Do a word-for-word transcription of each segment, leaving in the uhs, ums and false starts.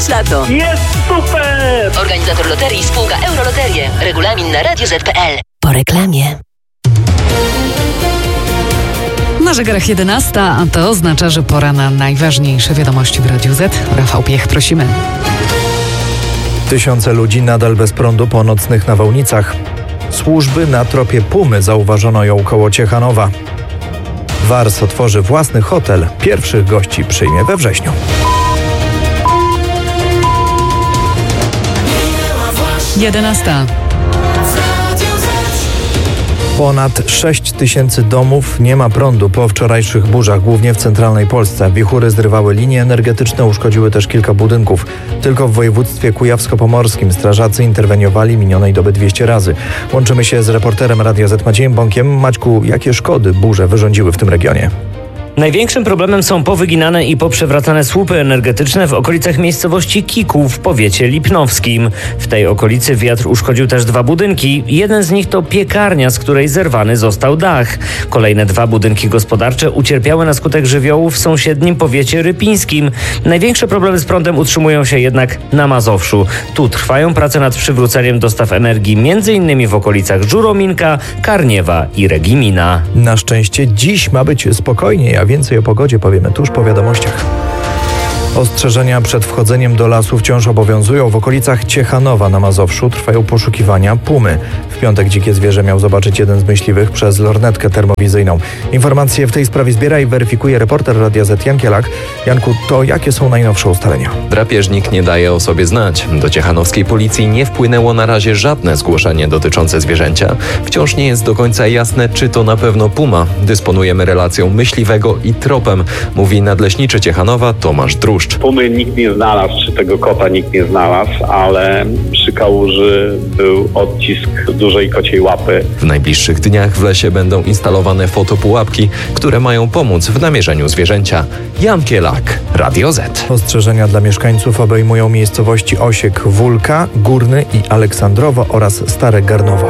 Lato. Jest super! Organizator loterii spółka Euroloterie. Regulamin na radio zet kropka pe el. Po reklamie. Na zegarach jedenasta, a to oznacza, że pora na najważniejsze wiadomości w Radiu Z. Rafał Piech, prosimy. Tysiące ludzi nadal bez prądu po nocnych nawałnicach. Służby na tropie Pumy, zauważono ją koło Ciechanowa. Wars otworzy własny hotel. Pierwszych gości przyjmie we wrześniu. jedenasta. Ponad sześć tysięcy domów nie ma prądu po wczorajszych burzach, głównie w centralnej Polsce. Wichury zrywały linie energetyczne, uszkodziły też kilka budynków. Tylko w województwie kujawsko-pomorskim strażacy interweniowali minionej doby dwieście razy. Łączymy się z reporterem Radia Z Maciejem Bąkiem. Maćku, jakie szkody burze wyrządziły w tym regionie? Największym problemem są powyginane i poprzewracane słupy energetyczne w okolicach miejscowości Kiku w powiecie lipnowskim. W tej okolicy wiatr uszkodził też dwa budynki. Jeden z nich to piekarnia, z której zerwany został dach. Kolejne dwa budynki gospodarcze ucierpiały na skutek żywiołu w sąsiednim powiecie rypińskim. Największe problemy z prądem utrzymują się jednak na Mazowszu. Tu trwają prace nad przywróceniem dostaw energii między innymi w okolicach Żurominka, Karniewa i Regimina. Na szczęście dziś ma być spokojniej, a więcej o pogodzie powiemy tuż po wiadomościach. Ostrzeżenia przed wchodzeniem do lasu wciąż obowiązują. W okolicach Ciechanowa na Mazowszu trwają poszukiwania pumy. W piątek dzikie zwierzę miał zobaczyć jeden z myśliwych przez lornetkę termowizyjną. Informacje w tej sprawie zbiera i weryfikuje reporter Radia Z Jan Kielak. Janku, to jakie są najnowsze ustalenia? Drapieżnik nie daje o sobie znać. Do ciechanowskiej policji nie wpłynęło na razie żadne zgłoszenie dotyczące zwierzęcia. Wciąż nie jest do końca jasne, czy to na pewno puma. Dysponujemy relacją myśliwego i tropem, mówi nadleśniczy Ciechanowa Tomasz Druszcz. Pumy nikt nie znalazł, czy tego kota nikt nie znalazł, ale przy kałuży był odcisk dużej kociej łapy. W najbliższych dniach w lesie będą instalowane fotopułapki, które mają pomóc w namierzeniu zwierzęcia. Jan Kielak, Radio Z. Ostrzeżenia dla mieszkańców obejmują miejscowości Osiek, Wólka, Górny i Aleksandrowo oraz Stare Garnowo.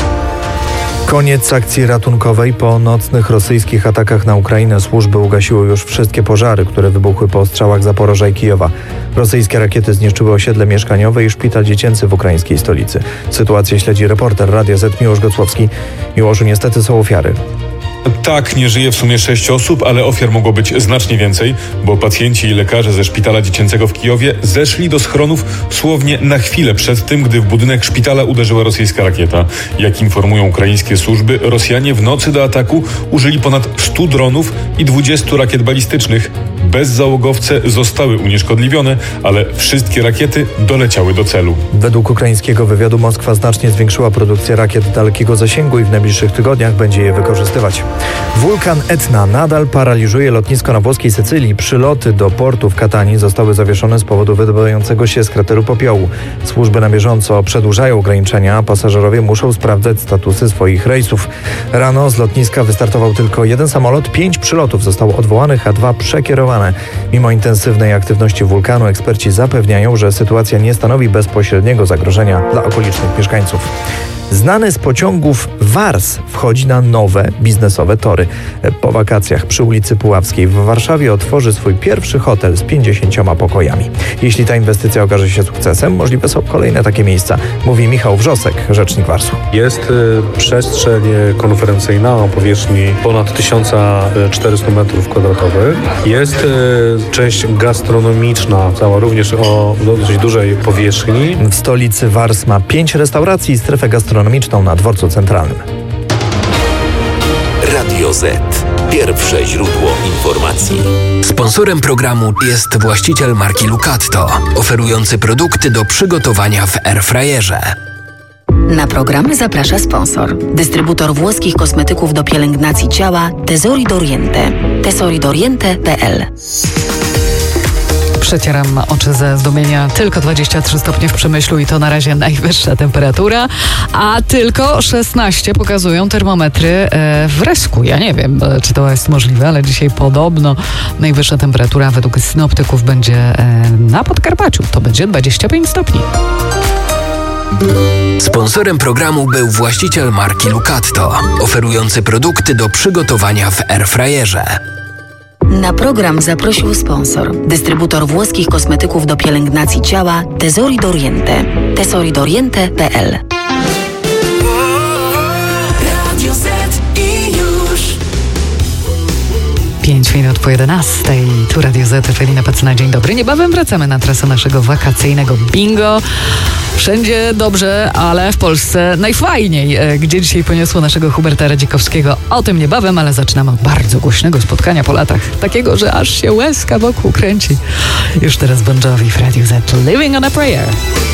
Koniec akcji ratunkowej. Po nocnych rosyjskich atakach na Ukrainę służby ugasiły już wszystkie pożary, które wybuchły po ostrzałach Zaporoża i Kijowa. Rosyjskie rakiety zniszczyły osiedle mieszkaniowe i szpital dziecięcy w ukraińskiej stolicy. Sytuację śledzi reporter Radia Z Miłosz Gocłowski. Miłoszu, niestety są ofiary. Tak, nie żyje w sumie sześć osób, ale ofiar mogło być znacznie więcej, bo pacjenci i lekarze ze szpitala dziecięcego w Kijowie zeszli do schronów dosłownie na chwilę przed tym, gdy w budynek szpitala uderzyła rosyjska rakieta. Jak informują ukraińskie służby, Rosjanie w nocy do ataku użyli ponad stu dronów i dwudziestu rakiet balistycznych. Bezzałogowce zostały unieszkodliwione, ale wszystkie rakiety doleciały do celu. Według ukraińskiego wywiadu Moskwa znacznie zwiększyła produkcję rakiet dalekiego zasięgu i w najbliższych tygodniach będzie je wykorzystywać. Wulkan Etna nadal paraliżuje lotnisko na włoskiej Sycylii. Przyloty do portu w Katanii zostały zawieszone z powodu wydobywającego się z krateru popiołu. Służby na bieżąco przedłużają ograniczenia, a pasażerowie muszą sprawdzać statusy swoich rejsów. Rano z lotniska wystartował tylko jeden samolot, pięć przylotów zostało odwołanych, a dwa przekierowane. Mimo intensywnej aktywności wulkanu eksperci zapewniają, że sytuacja nie stanowi bezpośredniego zagrożenia dla okolicznych mieszkańców. Znany z pociągów Wars wchodzi na nowe biznesowe tory. Po wakacjach przy ulicy Puławskiej w Warszawie otworzy swój pierwszy hotel z pięćdziesięcioma pokojami. Jeśli ta inwestycja okaże się sukcesem, możliwe są kolejne takie miejsca, mówi Michał Wrzosek, rzecznik Warsu. Jest y, przestrzeń konferencyjna o powierzchni ponad tysiąc czterysta metrów kwadratowych. Jest y, część gastronomiczna, cała również o dosyć dużej powierzchni. W stolicy Wars ma pięć restauracji i strefę gastronomiczną na dworcu centralnym. Radio Z. Pierwsze źródło informacji. Sponsorem programu jest właściciel marki Lucatto, oferujący produkty do przygotowania w airfryerze. Na program zaprasza sponsor. Dystrybutor włoskich kosmetyków do pielęgnacji ciała Tesori d'Oriente. tesori d'oriente kropka pe el. Przecieram oczy ze zdumienia. Tylko dwadzieścia trzy stopnie w Przemyślu i to na razie najwyższa temperatura, a tylko szesnaście pokazują termometry w Resku. Ja nie wiem, czy to jest możliwe, ale dzisiaj podobno najwyższa temperatura według synoptyków będzie na Podkarpaciu. To będzie dwadzieścia pięć stopni. Sponsorem programu był właściciel marki Lucatto, oferujący produkty do przygotowania w airfryerze. Na program zaprosił sponsor. Dystrybutor włoskich kosmetyków do pielęgnacji ciała Tesori d'Oriente. tesori d'oriente kropka p l. Pięć minut po jedenastej. Tu Radio Z, Ewelina Pacyna. Dzień dobry. Niebawem wracamy na trasę naszego wakacyjnego bingo. Wszędzie dobrze, ale w Polsce najfajniej. Gdzie dzisiaj poniosło naszego Huberta Radzikowskiego? O tym niebawem, ale zaczynamy od bardzo głośnego spotkania po latach. Takiego, że aż się łezka wokół kręci. Już teraz Bon Jovi w Radio Z. Living on a Prayer.